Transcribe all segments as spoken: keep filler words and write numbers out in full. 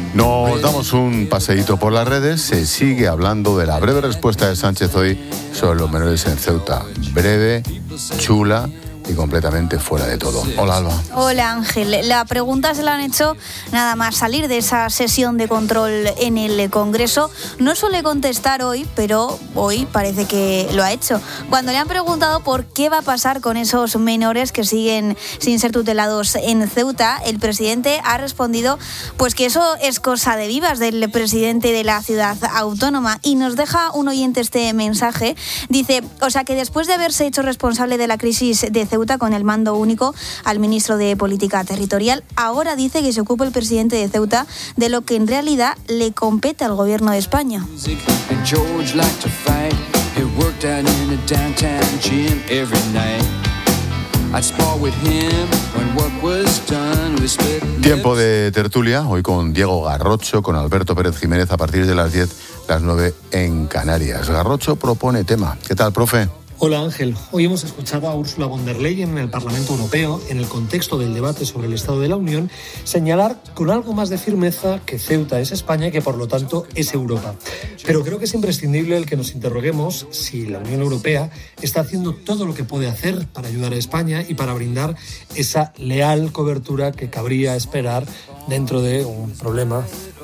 Nos damos un paseíto por las redes. Se sigue hablando de la breve respuesta de Sánchez hoy sobre los menores en Ceuta. Breve, chula y completamente fuera de todo. Hola, Alba. Hola, Ángel. La pregunta se la han hecho nada más salir de esa sesión de control en el Congreso. No suele contestar hoy, pero hoy parece que lo ha hecho. Cuando le han preguntado por qué va a pasar con esos menores que siguen sin ser tutelados en Ceuta, el presidente ha respondido pues que eso es cosa de vivas del presidente de la ciudad autónoma. Y nos deja un oyente este mensaje. Dice, o sea que después de haberse hecho responsable de la crisis de Ceuta con el mando único al ministro de Política Territorial, ahora dice que se ocupa el presidente de Ceuta de lo que en realidad le compete al gobierno de España. Tiempo de tertulia, hoy con Diego Garrocho, con Alberto Pérez Jiménez a partir de las diez, las nueve en Canarias. Garrocho propone tema. ¿Qué tal, profe? Hola Ángel, hoy hemos escuchado a Ursula von der Leyen en el Parlamento Europeo, en el contexto del debate sobre el Estado de la Unión, señalar con algo más de firmeza que Ceuta es España y que por lo tanto es Europa. Pero creo que es imprescindible el que nos interroguemos si la Unión Europea está haciendo todo lo que puede hacer para ayudar a España y para brindar esa leal cobertura que cabría esperar dentro de un problema.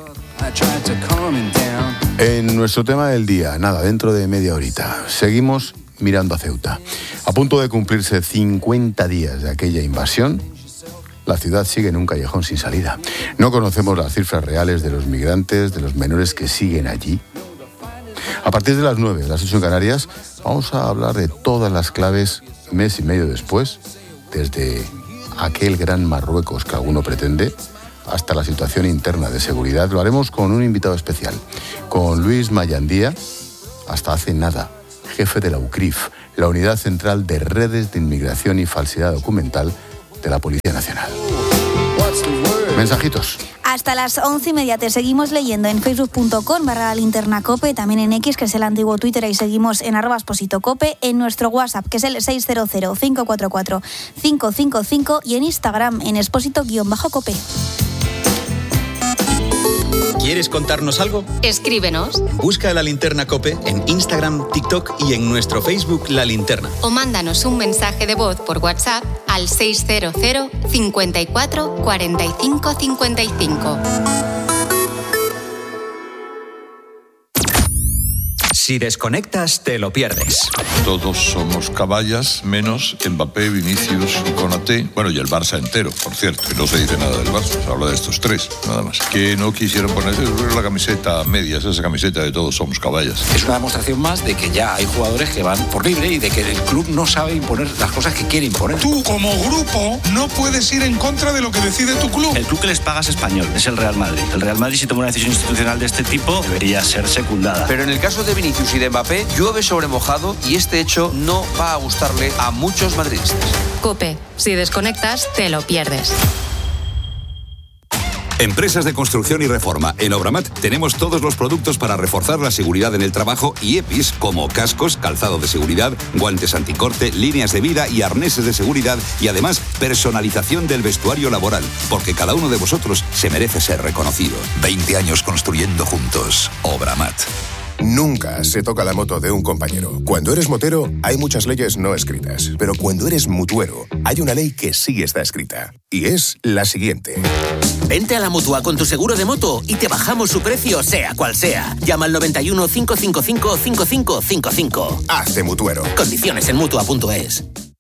En nuestro tema del día, nada, dentro de media horita, seguimos mirando a Ceuta. A punto de cumplirse cincuenta días de aquella invasión, la ciudad sigue en un callejón sin salida. No conocemos las cifras reales de los migrantes, de los menores que siguen allí. A partir de las nueve, las ocho en Canarias, vamos a hablar de todas las claves mes y medio después, desde aquel gran Marruecos que alguno pretende, hasta la situación interna de seguridad. Lo haremos con un invitado especial, con Luis Mayandía, hasta hace nada, jefe de la U C R I F, la Unidad Central de Redes de Inmigración y Falsedad Documental de la Policía Nacional. Mensajitos. Hasta las once y media te seguimos leyendo en facebook punto com barra la linterna cope, también en X, que es el antiguo Twitter, y seguimos en arroba exposito cope, en nuestro WhatsApp, que es el seis cero cero, cinco cuatro cuatro, cinco cinco cinco, y en Instagram, en exposito-cope. ¿Quieres contarnos algo? Escríbenos. Busca La Linterna COPE en Instagram, TikTok y en nuestro Facebook La Linterna. O mándanos un mensaje de voz por WhatsApp al seis cero cero, cincuenta y cuatro, cuarenta y cinco, cincuenta y cinco. Si desconectas, te lo pierdes. Todos somos caballas, menos Mbappé, Vinicius y Konaté. Bueno, y el Barça entero, por cierto. Que no se dice nada del Barça, se habla de estos tres, nada más. Que no quisieron ponerse la camiseta a medias, esa camiseta de todos somos caballas. Es una demostración más de que ya hay jugadores que van por libre y de que el club no sabe imponer las cosas que quiere imponer. Tú, como grupo, no puedes ir en contra de lo que decide tu club. El club que les paga es español, es el Real Madrid. El Real Madrid, si toma una decisión institucional de este tipo, debería ser secundada. Pero en el caso de Vinicius y de Mbappé, llueve sobre mojado y este hecho no va a gustarle a muchos madridistas. COPE, si desconectas, te lo pierdes. Empresas de construcción y reforma. En Obramat tenemos todos los productos para reforzar la seguridad en el trabajo y E P Is como cascos, calzado de seguridad, guantes anticorte, líneas de vida y arneses de seguridad, y además personalización del vestuario laboral, porque cada uno de vosotros se merece ser reconocido. veinte años construyendo juntos. Obramat. Nunca se toca la moto de un compañero. Cuando eres motero, hay muchas leyes no escritas. Pero cuando eres mutuero, hay una ley que sí está escrita. Y es la siguiente. Vente a la Mutua con tu seguro de moto y te bajamos su precio, sea cual sea. Llama al noventa y uno, cinco cinco cinco, cinco cinco cinco cinco. Hazte mutuero. Condiciones en mutua punto es.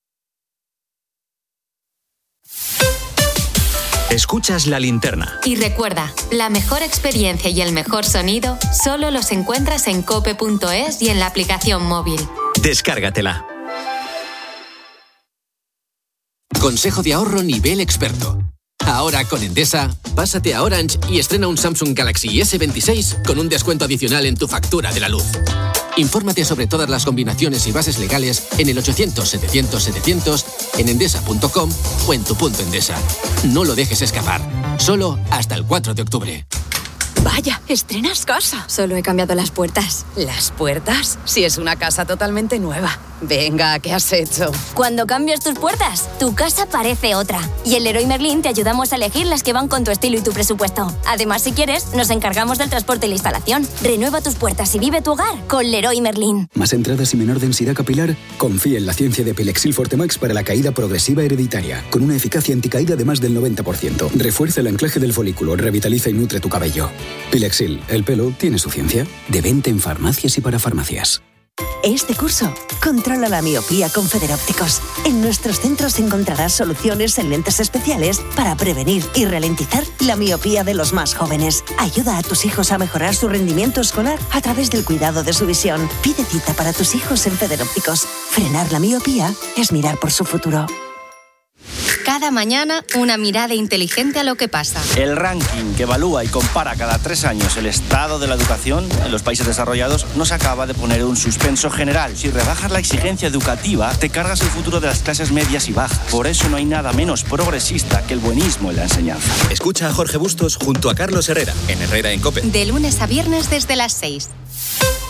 Escuchas La Linterna. Y recuerda, la mejor experiencia y el mejor sonido solo los encuentras en cope punto es y en la aplicación móvil. Descárgatela. Consejo de ahorro nivel experto. Ahora con Endesa, pásate a Orange y estrena un Samsung Galaxy ese veintiséis con un descuento adicional en tu factura de la luz. Infórmate sobre todas las combinaciones y bases legales en el ochocientos, setecientos, setecientos, en endesa punto com o en tu punto Endesa. No lo dejes escapar. Solo hasta el cuatro de octubre. Vaya, estrenas casa. Solo he cambiado las puertas. ¿Las puertas? Si es una casa totalmente nueva. Venga, ¿qué has hecho? Cuando cambias tus puertas, tu casa parece otra. Y en Leroy Merlin te ayudamos a elegir las que van con tu estilo y tu presupuesto. Además, si quieres, nos encargamos del transporte y la instalación. Renueva tus puertas y vive tu hogar con Leroy Merlin. ¿Más entradas y menor densidad capilar? Confía en la ciencia de Pilexil Fortemax para la caída progresiva hereditaria, con una eficacia anticaída de más del noventa por ciento. Refuerza el anclaje del folículo, revitaliza y nutre tu cabello. Pilexil, el pelo tiene su ciencia. De venta en farmacias y para farmacias. Este curso, controla la miopía con Federópticos. En nuestros centros encontrarás soluciones en lentes especiales para prevenir y ralentizar la miopía de los más jóvenes. Ayuda a tus hijos a mejorar su rendimiento escolar a través del cuidado de su visión. Pide cita para tus hijos en Federópticos. Frenar la miopía es mirar por su futuro. Cada mañana, una mirada inteligente a lo que pasa. El ranking que evalúa y compara cada tres años el estado de la educación en los países desarrollados nos acaba de poner un suspenso general. Si rebajas la exigencia educativa, te cargas el futuro de las clases medias y bajas. Por eso no hay nada menos progresista que el buenismo en la enseñanza. Escucha a Jorge Bustos junto a Carlos Herrera, en Herrera en COPE. De lunes a viernes desde las seis.